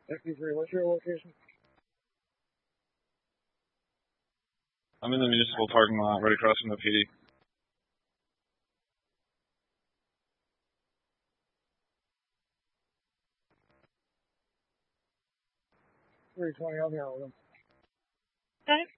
53, what's your location? I'm in the municipal parking lot right across from the PD. 320, I'll be out with them. Okay.